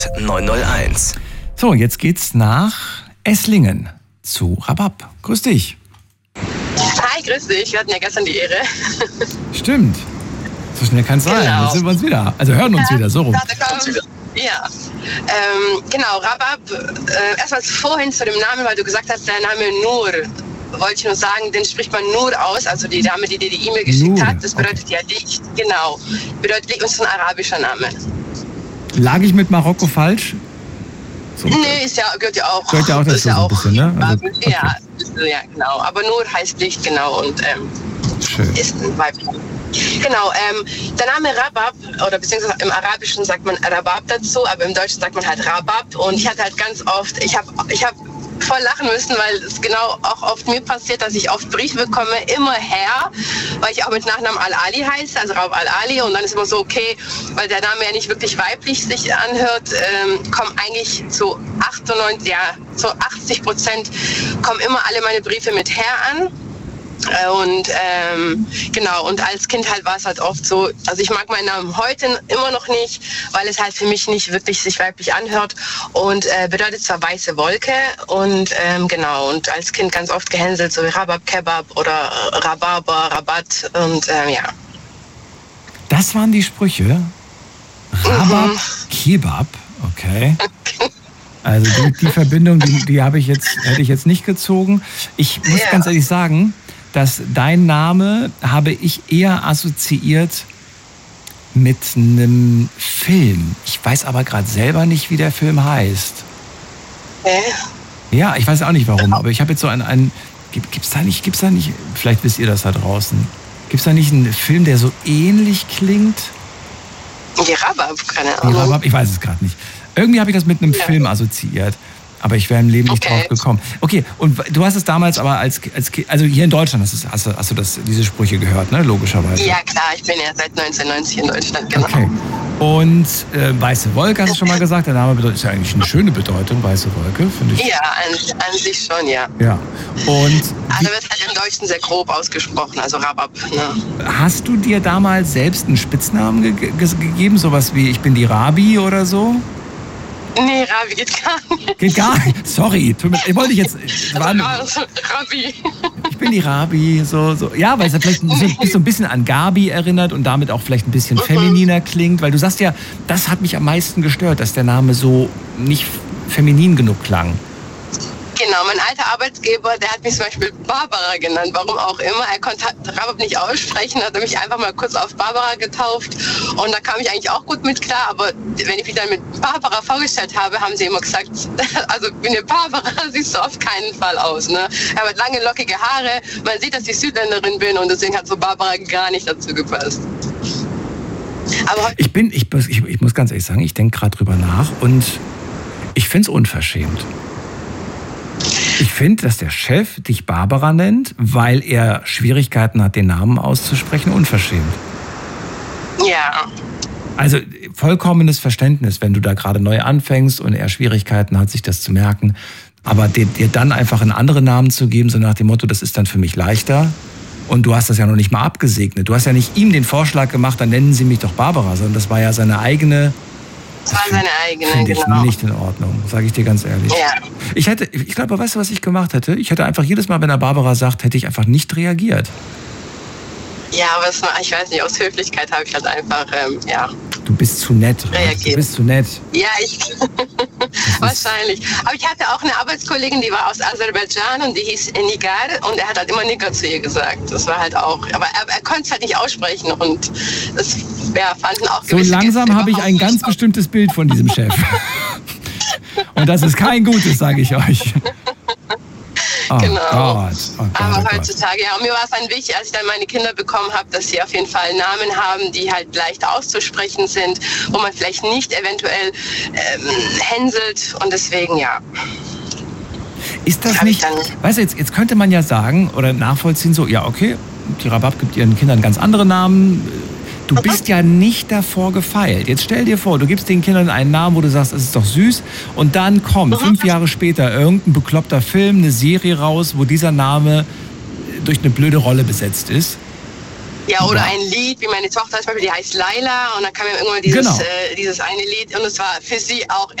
901. So, jetzt geht's nach Esslingen zu Rabab. Grüß dich. Hi, grüß dich. Wir hatten ja gestern die Ehre. Stimmt. So schnell kann es sein. Genau. Jetzt sind wir uns wieder. Also hören uns wieder, so rum. Ja, genau, Rabab, erstmal vorhin zu dem Namen, weil du gesagt hast, der Name Nur, wollte ich nur sagen, den spricht man Nur aus, also die Dame, die dir die E-Mail geschickt Nur, hat, das bedeutet ja Licht, genau, bedeutet Licht und ist ein arabischer Name. Lag ich mit Marokko falsch? So. Nee, gehört ja auch. Gehört ja auch dazu ist ja so ein bisschen, ne? Also, okay. ja, genau, aber Nur heißt Licht, genau, und schön. Ist ein Weibchen. Genau, der Name Rabab, oder beziehungsweise im Arabischen sagt man Rabab dazu, aber im Deutschen sagt man halt Rabab. Und ich hatte halt ganz oft, ich hab voll lachen müssen, weil es genau auch oft mir passiert, dass ich oft Briefe bekomme, immer her, weil ich auch mit Nachnamen Al-Ali heiße, also Rabab Al-Ali. Und dann ist immer so, okay, weil der Name ja nicht wirklich weiblich sich anhört, kommen eigentlich zu 80% kommen immer alle meine Briefe mit Herr an. Und genau, und als Kind halt war es halt oft so, also ich mag meinen Namen heute immer noch nicht, weil es halt für mich nicht wirklich sich weiblich anhört und bedeutet zwar weiße Wolke und genau, und als Kind ganz oft gehänselt, so wie Rabab, Kebab oder Rhabarber, Rabat und ja. Das waren die Sprüche? Rabab, Kebab, okay. Also die Verbindung, die hätte ich jetzt nicht gezogen. Ich muss ganz ehrlich sagen, dass dein Name habe ich eher assoziiert mit einem Film. Ich weiß aber gerade selber nicht, wie der Film heißt. Ja, ich weiß auch nicht warum, aber ich habe jetzt so gibt's da nicht, vielleicht wisst ihr das da draußen, gibt's da nicht einen Film, der so ähnlich klingt? Die Rabab, keine Ahnung. Die Rabab, ich weiß es gerade nicht. Irgendwie habe ich das mit einem Film assoziiert. Aber ich wäre im Leben nicht drauf gekommen. Okay, und du hast es damals aber also hier in Deutschland hast du diese Sprüche gehört, ne? Logischerweise. Ja, klar, ich bin ja seit 1990 in Deutschland, genau. Okay. Und weiße Wolke, hast du schon mal gesagt, der Name ist ja eigentlich eine schöne Bedeutung, weiße Wolke, finde ich. Ja, an sich schon, ja. Ja. Und also wird halt im Deutschen sehr grob ausgesprochen, also Rabab. Ne? Hast du dir damals selbst einen Spitznamen gegeben, sowas wie ich bin die Rabi oder so? Nee, Rabi geht gar nicht. Geht gar nicht? Sorry, ich wollte jetzt... Rabi. Ich bin die Rabi, so. Ja, weil es ja vielleicht so ein bisschen an Gabi erinnert und damit auch vielleicht ein bisschen femininer klingt, weil du sagst ja, das hat mich am meisten gestört, dass der Name so nicht feminin genug klang. Genau, mein alter Arbeitgeber, der hat mich zum Beispiel Barbara genannt, warum auch immer. Er konnte Rabab nicht aussprechen, hat er mich einfach mal kurz auf Barbara getauft und da kam ich eigentlich auch gut mit klar, aber wenn ich mich dann mit Barbara vorgestellt habe, haben sie immer gesagt, also wie eine Barbara siehst du auf keinen Fall aus. Ne? Er hat lange, lockige Haare, man sieht, dass ich Südländerin bin und deswegen hat so Barbara gar nicht dazu gepasst. Aber ich muss ganz ehrlich sagen, ich denke gerade drüber nach und ich finde es unverschämt. Ich finde, dass der Chef dich Barbara nennt, weil er Schwierigkeiten hat, den Namen auszusprechen, unverschämt. Ja. Also vollkommenes Verständnis, wenn du da gerade neu anfängst und er Schwierigkeiten hat, sich das zu merken. Aber dir dann einfach einen anderen Namen zu geben, so nach dem Motto, das ist dann für mich leichter. Und du hast das ja noch nicht mal abgesegnet. Du hast ja nicht ihm den Vorschlag gemacht, dann nennen Sie mich doch Barbara, sondern das war ja seine eigene... Das war seine eigene, finde ich nicht in Ordnung, sage ich dir ganz ehrlich. Ja. Ich glaube, weißt du, was ich gemacht hätte? Ich hätte einfach jedes Mal, wenn er Barbara sagt, hätte ich einfach nicht reagiert. Ja, aber ich weiß nicht, aus Höflichkeit habe ich halt einfach, Du bist zu nett. Reagiert. Du bist zu nett. Ja, wahrscheinlich. Aber ich hatte auch eine Arbeitskollegin, die war aus Aserbaidschan und die hieß Nigar und er hat halt immer Nigar zu ihr gesagt. Das war halt auch, aber er konnte es halt nicht aussprechen und das fanden auch so langsam habe ich ein ganz bestimmtes Bild von diesem Chef. Und das ist kein gutes, sage ich euch. Oh genau. Gott. Aber heutzutage, und mir war es dann wichtig, als ich dann meine Kinder bekommen habe, dass sie auf jeden Fall Namen haben, die halt leicht auszusprechen sind, wo man vielleicht nicht eventuell hänselt und deswegen, ja. Ist das nicht, weißt du, jetzt könnte man ja sagen oder nachvollziehen so, ja okay, die Rabab gibt ihren Kindern ganz andere Namen. Du bist ja nicht davor gefeilt. Jetzt stell dir vor, du gibst den Kindern einen Namen, wo du sagst, es ist doch süß. Und dann kommt 5 Jahre später irgendein bekloppter Film, eine Serie raus, wo dieser Name durch eine blöde Rolle besetzt ist. Ja, oder ein Lied, wie meine Tochter zum Beispiel, die heißt Laila und dann kam ja irgendwann dieses, Genau. dieses eine Lied und es war für sie auch